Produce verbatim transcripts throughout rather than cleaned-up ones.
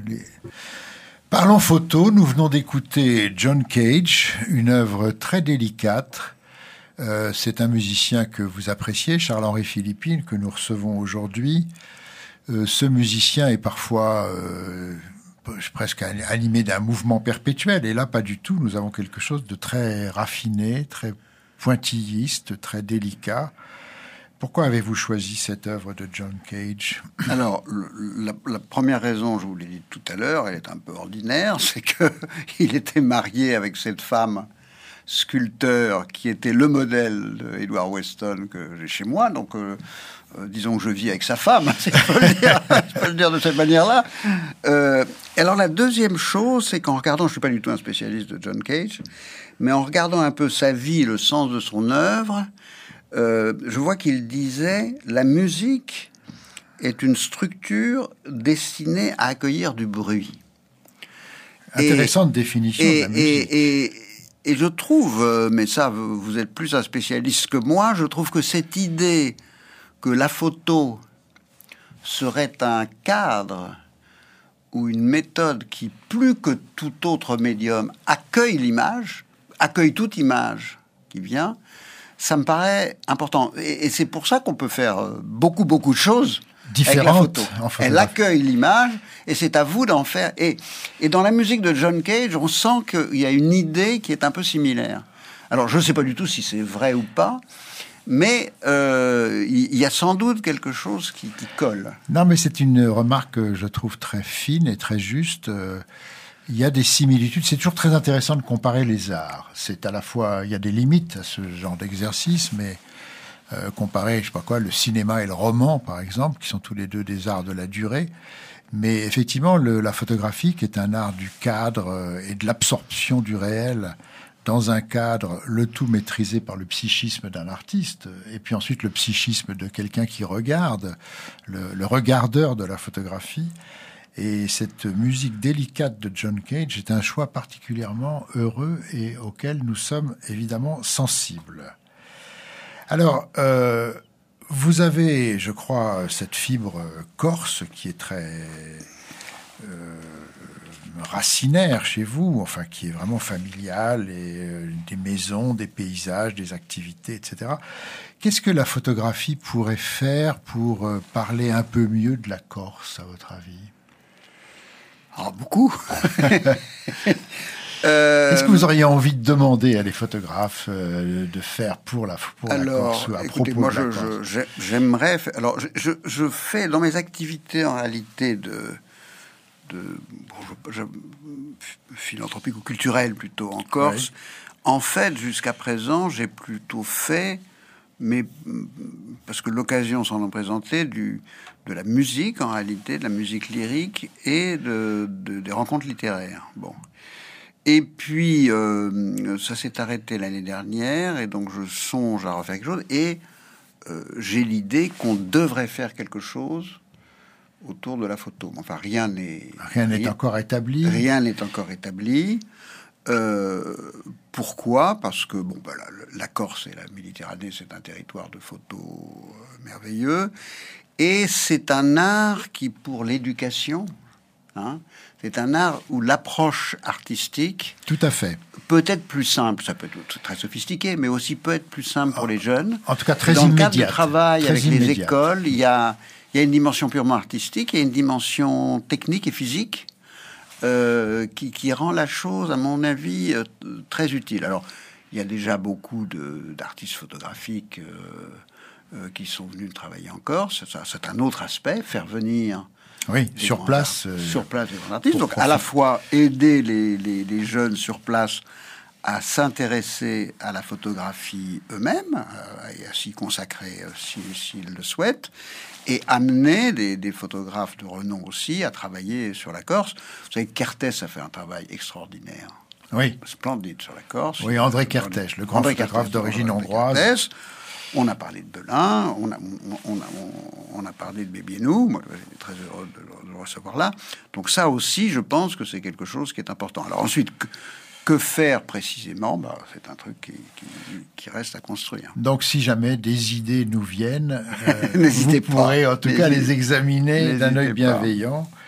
les... Parlons photo, nous venons d'écouter John Cage, une œuvre très délicate. Euh, c'est un musicien que vous appréciez, Charles-Henri Philippine, que nous recevons aujourd'hui. Euh, ce musicien est parfois euh, presque animé d'un mouvement perpétuel, et là, pas du tout. Nous avons quelque chose de très raffiné, très pointilliste, très délicat. Pourquoi avez-vous choisi cette œuvre de John Cage ? Alors, la, la première raison, je vous l'ai dit tout à l'heure, elle est un peu ordinaire, c'est que il était marié avec cette femme sculpteur qui était le modèle de Edward Weston que j'ai chez moi. Donc, euh, euh, disons que je vis avec sa femme, si je peux le dire, je peux le dire de cette manière-là. Euh, alors, la deuxième chose, c'est qu'en regardant, je suis pas du tout un spécialiste de John Cage, mais en regardant un peu sa vie, le sens de son œuvre, Euh, je vois qu'il disait la musique est une structure destinée à accueillir du bruit. Intéressante et, définition et, de la musique. Et, et, et je trouve, mais ça, vous êtes plus un spécialiste que moi, je trouve que cette idée que la photo serait un cadre ou une méthode qui, plus que tout autre médium, accueille l'image, accueille toute image qui vient, ça me paraît important. Et, et c'est pour ça qu'on peut faire beaucoup, beaucoup de choses différentes. Avec la photo. Elle accueille l'image et c'est à vous d'en faire. Et, et dans la musique de John Cage, on sent qu'il y a une idée qui est un peu similaire. Alors, je ne sais pas du tout si c'est vrai ou pas, mais euh, il y a sans doute quelque chose qui, qui colle. Non, mais c'est une remarque que je trouve très fine et très juste. Euh, Il y a des similitudes. C'est toujours très intéressant de comparer les arts. C'est à la fois, il y a des limites à ce genre d'exercice, mais euh, comparer, je sais pas quoi, le cinéma et le roman, par exemple, qui sont tous les deux des arts de la durée. Mais effectivement, le, la photographie, qui est un art du cadre euh, et de l'absorption du réel dans un cadre, le tout maîtrisé par le psychisme d'un artiste, et puis ensuite le psychisme de quelqu'un qui regarde, le, le regardeur de la photographie. Et cette musique délicate de John Cage est un choix particulièrement heureux et auquel nous sommes évidemment sensibles. Alors, euh, vous avez, je crois, cette fibre corse qui est très euh, racinaire chez vous, enfin qui est vraiment familiale, et euh, des maisons, des paysages, des activités, et cetera. Qu'est-ce que la photographie pourrait faire pour euh, parler un peu mieux de la Corse, à votre avis ? Ah, beaucoup. euh, Qu'est-ce que vous auriez envie de demander à les photographes euh, de faire pour la, pour alors, la Corse, à écoutez, propos moi, de la je, Corse je, j'aimerais... Faire, alors, je, je, je fais dans mes activités, en réalité, de... de bon, je, je, philanthropique ou culturelle, plutôt, en Corse. Oui. En fait, jusqu'à présent, j'ai plutôt fait... mais parce que l'occasion s'en est présentée, du, de la musique, en réalité, de la musique lyrique et de, de, des rencontres littéraires. Bon. Et puis, euh, ça s'est arrêté l'année dernière, et donc je songe à refaire quelque chose, et euh, j'ai l'idée qu'on devrait faire quelque chose autour de la photo. Enfin, rien n'est... Rien n'est encore établi. Rien n'est encore établi. Euh, pourquoi ? Parce que bon, bah, la, la Corse et la Méditerranée, c'est un territoire de photos euh, merveilleux, et c'est un art qui, pour l'éducation, hein, c'est un art où l'approche artistique, tout à fait, peut être plus simple. Ça peut être très sophistiqué, mais aussi peut être plus simple pour les jeunes. En tout cas, très dans immédiat. Dans le cadre du travail très avec immédiat. les écoles, il y a, il y a une dimension purement artistique, il y a une dimension technique et physique. Euh, qui, qui rend la chose, à mon avis, euh, très utile. Alors, il y a déjà beaucoup de, d'artistes photographiques euh, euh, qui sont venus travailler en Corse. Ça, c'est un autre aspect, faire venir... Oui, sur place. Art, euh, sur place des grands artistes. Donc, profiter. à la fois aider les, les, les jeunes sur place à s'intéresser à la photographie eux-mêmes euh, et à s'y consacrer euh, si, s'ils le souhaitent, et amener des, des photographes de renom aussi à travailler sur la Corse. Vous savez, Kertész a fait un travail extraordinaire, oui, splendide sur la Corse. Oui, André Kertész, le grand André photographe Kertész, d'origine André hongroise. Kertész. On a parlé de Belin, on a, on, on, a, on a parlé de Bébiénou. Moi, j'étais très heureux de, de le recevoir là. Donc ça aussi, je pense que c'est quelque chose qui est important. Alors ensuite, que, que faire précisément, bah, c'est un truc qui, qui, qui reste à construire. Donc si jamais des idées nous viennent, euh, N'hésitez vous pourrez pas. en tout cas les examiner N'hésitez d'un œil pas. bienveillant.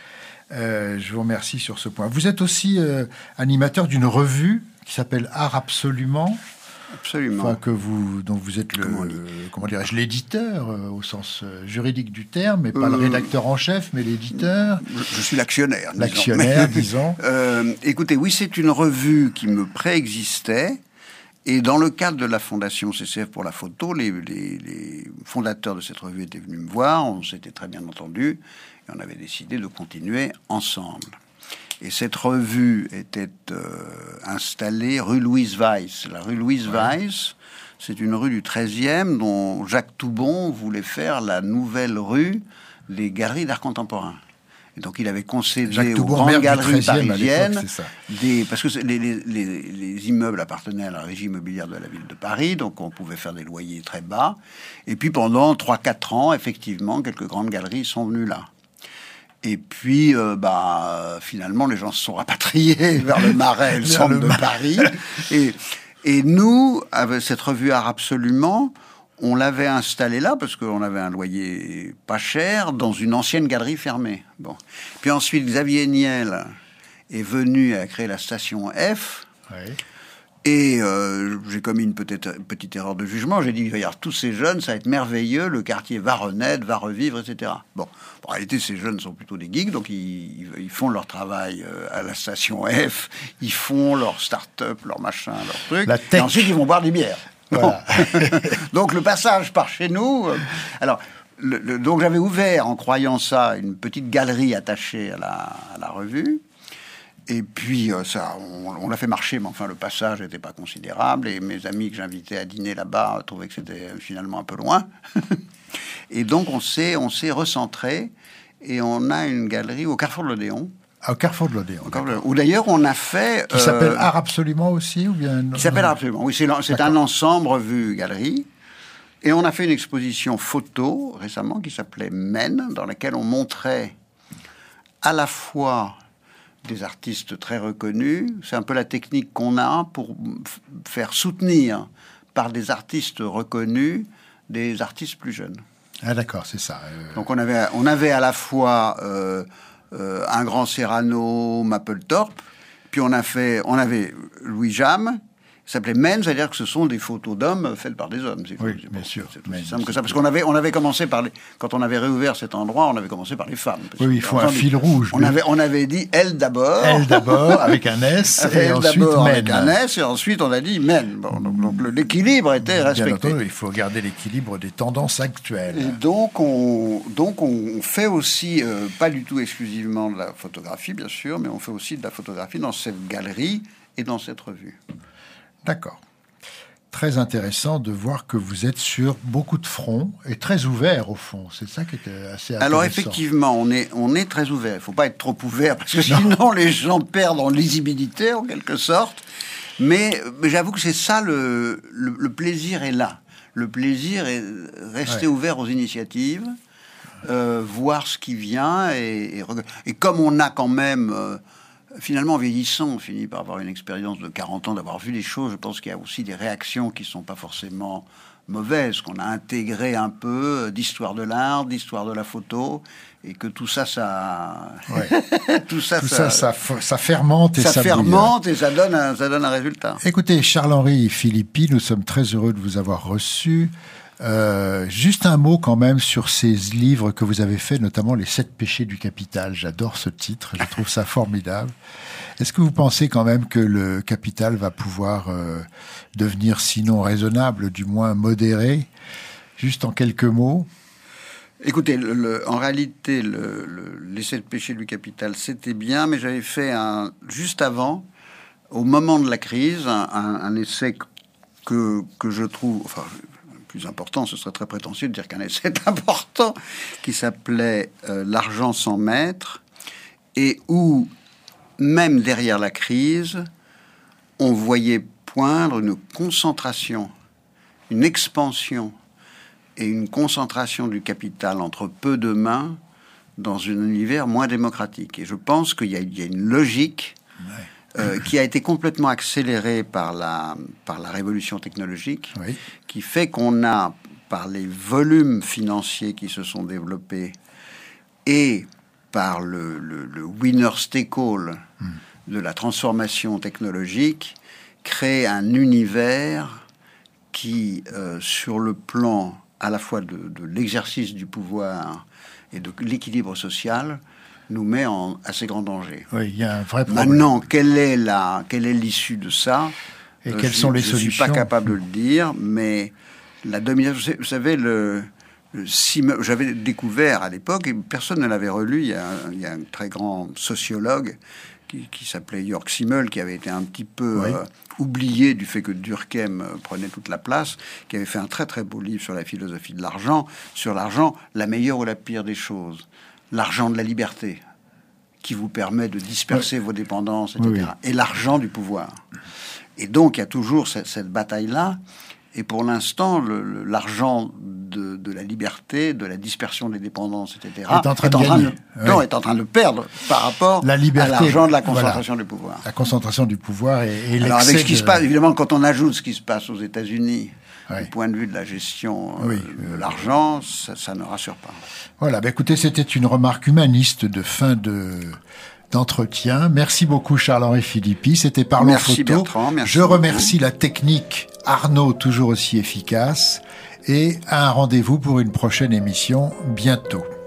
Euh, je vous remercie sur ce point. Vous êtes aussi euh, animateur d'une revue qui s'appelle Art Absolument. Absolument. Enfin, que vous, dont vous êtes le, comment, comment dirais-je, l'éditeur euh, au sens euh, juridique du terme, mais pas euh, le rédacteur en chef, mais l'éditeur. Je suis l'actionnaire. L'actionnaire, disons. euh, écoutez, oui, c'est une revue qui me préexistait. Et dans le cadre de la fondation C C F pour la photo, les, les, les fondateurs de cette revue étaient venus me voir, on s'était très bien entendu, et on avait décidé de continuer ensemble. Et cette revue était euh, installée rue Louise Weiss. La rue Louise ouais. Weiss, c'est une rue du treizième dont Jacques Toubon voulait faire la nouvelle rue des galeries d'art contemporain. Et donc il avait concédé Jacques aux Toubon, grandes galeries parisiennes, des, parce que les, les, les, les immeubles appartenaient à la régie immobilière de la ville de Paris, donc on pouvait faire des loyers très bas. Et puis pendant trois quatre ans, effectivement, quelques grandes galeries sont venues là. Et puis, euh, bah, finalement, les gens se sont rapatriés vers le Marais, le centre le de Mar- Paris. Et, et nous, avec cette revue Art Absolument, on l'avait installée là parce qu'on avait un loyer pas cher dans une ancienne galerie fermée. Bon. Puis ensuite, Xavier Niel est venu à créer la station F. Ouais. Et euh, j'ai commis une petite, petite erreur de jugement. J'ai dit, regarde, tous ces jeunes, ça va être merveilleux, le quartier va renaître, va revivre, et cetera. Bon, en réalité, ces jeunes sont plutôt des geeks, donc ils, ils font leur travail à la station F, ils font leur start-up, leur machin, leur truc, la tech. Et ensuite, ils vont boire des bières. Voilà. Bon. Donc, le passage par chez nous... Euh, alors, le, le, donc j'avais ouvert, en croyant ça, une petite galerie attachée à la, à la revue. Et puis, euh, ça, on, on l'a fait marcher, mais enfin, le passage n'était pas considérable. Et mes amis que j'invitais à dîner là-bas trouvaient que c'était finalement un peu loin. Et donc, on s'est, on s'est recentré. Et on a une galerie au Carrefour de l'Odéon. Ah, au Carrefour de l'Odéon. Où d'ailleurs, on a fait... Qui euh, s'appelle Art Absolument aussi ou bien... Qui s'appelle Art Absolument, oui. C'est, c'est un ensemble revue-galerie. Et on a fait une exposition photo récemment qui s'appelait Men, dans laquelle on montrait à la fois... des artistes très reconnus. C'est un peu la technique qu'on a pour f- faire soutenir par des artistes reconnus des artistes plus jeunes. Ah d'accord, c'est ça. Euh... Donc on avait, on avait à la fois euh, euh, un grand Serrano, Mapplethorpe, puis on a fait, on avait Louis Jamme. Ça s'appelait Men, c'est-à-dire que ce sont des photos d'hommes faites par des hommes. C'est, oui, c'est, bien sûr. C'est aussi simple que ça. Parce qu'on avait, on avait commencé par les... Quand on avait réouvert cet endroit, on avait commencé par les femmes. Oui, oui, il faut un fil rouge. On, mais... avait, on avait dit elle d'abord. Elle d'abord, avec un S, et elle ensuite d'abord Men. Avec un S, et ensuite on a dit Men. Bon, donc, donc l'équilibre était respecté. Bien entendu, il faut garder l'équilibre des tendances actuelles. Et donc, on, donc on fait aussi, euh, pas du tout exclusivement de la photographie, bien sûr, mais on fait aussi de la photographie dans cette galerie et dans cette revue. D'accord. Très intéressant de voir que vous êtes sur beaucoup de fronts et très ouvert au fond. C'est ça qui était assez intéressant. Alors effectivement, on est, on est très ouvert. Il ne faut pas être trop ouvert parce que sinon non. les gens perdent en lisibilité en quelque sorte. Mais, mais j'avoue que c'est ça, le, le, le plaisir est là. Le plaisir est rester ouais. ouvert aux initiatives, euh, voir ce qui vient. Et, et, et comme on a quand même... Euh, Finalement, en vieillissant, on finit par avoir une expérience de quarante ans, d'avoir vu les choses. Je pense qu'il y a aussi des réactions qui ne sont pas forcément mauvaises, qu'on a intégré un peu d'histoire de l'art, d'histoire de la photo, et que tout ça, ça... Ouais. tout ça, tout ça, ça, ça, ça fermente et ça... Ça fermente et ça donne, un, ça donne un résultat. Écoutez, Charles-Henri Philippi, nous sommes très heureux de vous avoir reçu. Euh, juste un mot quand même sur ces livres que vous avez faits, notamment Les Sept Péchés du Capital. J'adore ce titre, je trouve ça formidable. Est-ce que vous pensez quand même que le capital va pouvoir euh, devenir sinon raisonnable, du moins modéré? Juste en quelques mots. Écoutez, le, le, en réalité, le, le, Les Sept Péchés du Capital, c'était bien, mais j'avais fait un, juste avant, au moment de la crise, un, un, un essai que, que je trouve... Enfin, plus important, ce serait très prétentieux de dire qu'un essai est important, qui s'appelait euh, L'argent sans maître, et où, même derrière la crise, on voyait poindre une concentration, une expansion et une concentration du capital entre peu de mains dans un univers moins démocratique. Et je pense qu'il y a, il y a une logique... Ouais. Euh, qui a été complètement accéléré par la, par la révolution technologique, oui. qui fait qu'on a, par les volumes financiers qui se sont développés et par le, le, le winner's take all mmh. de la transformation technologique, crée un univers qui, euh, sur le plan à la fois de, de l'exercice du pouvoir et de l'équilibre social, nous met en assez grand danger. Oui, il y a un vrai problème. Maintenant, quelle est la, quelle est l'issue de ça ? Et euh, quelles je, sont les je solutions ? Je ne suis pas capable de le dire, mais la domination... Vous savez, le, le Simmel, j'avais découvert à l'époque, et personne ne l'avait relu, il y a, il y a un très grand sociologue qui, qui s'appelait Jörg Simmel, qui avait été un petit peu oui. euh, oublié du fait que Durkheim euh, prenait toute la place, qui avait fait un très très beau livre sur la philosophie de l'argent, sur l'argent, la meilleure ou la pire des choses. L'argent de la liberté, qui vous permet de disperser oui. vos dépendances, et cetera. Oui, oui. Et l'argent du pouvoir. Et donc, il y a toujours cette, cette bataille-là. Et pour l'instant, le, le, l'argent de, de la liberté, de la dispersion des dépendances, et cetera, est en train, est de, en train, de, oui. non, est en train de perdre par rapport la liberté, à l'argent de la concentration voilà. du pouvoir. La concentration du pouvoir et, et Alors, avec ce qui de... se passe, évidemment, quand on ajoute ce qui se passe aux États-Unis, oui. du point de vue de la gestion oui. euh, de l'argent, ça, ça ne rassure pas. Voilà, bah écoutez, c'était une remarque humaniste de fin de d'entretien. Merci beaucoup Charles-Henri Philippi, c'était Parlons merci Photo. Bertrand, merci Je beaucoup. remercie la technique Arnaud, toujours aussi efficace, et un rendez-vous pour une prochaine émission bientôt.